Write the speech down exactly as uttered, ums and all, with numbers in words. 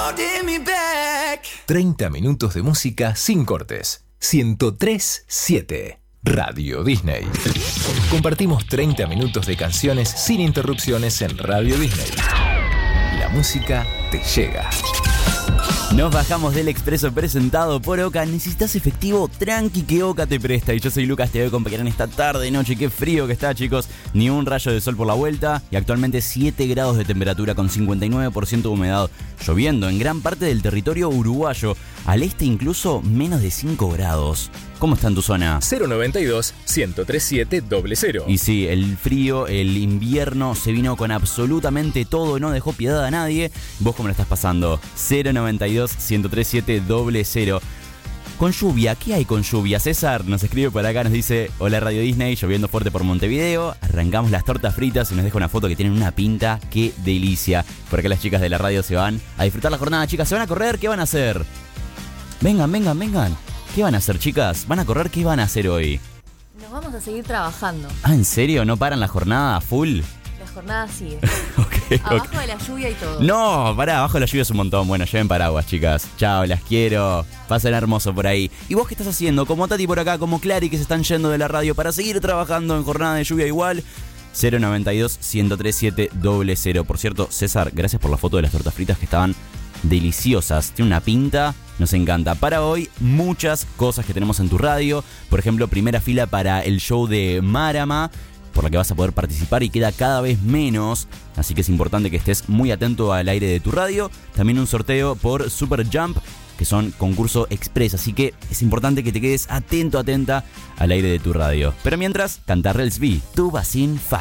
treinta minutos de música sin cortes. ciento tres punto siete Radio Disney. Compartimos treinta minutos de canciones sin interrupciones en Radio Disney. La música te llega. Nos bajamos del expreso presentado por Oca. ¿Necesitas efectivo? Tranqui que Oca te presta. Y yo soy Lucas, te voy a acompañar en esta tarde, noche. Qué frío que está, chicos. Ni un rayo de sol por la vuelta. Y actualmente siete grados de temperatura con cincuenta y nueve por ciento de humedad. Lloviendo en gran parte del territorio uruguayo. Al este incluso menos de cinco grados. ¿Cómo está en tu zona? cero noventa y dos, ciento tres siete, cero cero. Y sí, el frío, el invierno se vino con absolutamente todo, no dejó piedad a nadie. ¿Vos cómo lo estás pasando? cero noventa y dos, ciento tres siete, cero cero. Con lluvia, ¿qué hay con lluvia? César nos escribe por acá, nos dice: hola Radio Disney, lloviendo fuerte por Montevideo. Arrancamos las tortas fritas y nos deja una foto que tienen una pinta. ¡Qué delicia! Por acá las chicas de la radio se van a disfrutar la jornada. Chicas, ¿se van a correr? ¿Qué van a hacer? Vengan, vengan, vengan. ¿Qué van a hacer, chicas? ¿Van a correr? ¿Qué van a hacer hoy? Nos vamos a seguir trabajando. Ah, ¿en serio? ¿No paran la jornada full? La jornada sigue. okay, Abajo okay. de la lluvia y todo. No, pará, abajo de la lluvia es un montón. Bueno, lleven paraguas, chicas. Chao, las quiero. Pasen hermoso por ahí. ¿Y vos qué estás haciendo? Como Tati por acá, como Clary, que se están yendo de la radio para seguir trabajando en jornada de lluvia igual. cero noventa y dos, ciento tres siete, cero cero. Por cierto, César, gracias por la foto de las tortas fritas que estaban deliciosas. Tiene una pinta, nos encanta. Para hoy, muchas cosas que tenemos en tu radio. Por ejemplo, primera fila para el show de Marama, por la que vas a poder participar y queda cada vez menos. Así que es importante que estés muy atento al aire de tu radio. También un sorteo por Super Jump, que son concurso express. Así que es importante que te quedes atento, atenta al aire de tu radio. Pero mientras, canta Rels B, Tu vas sin fa.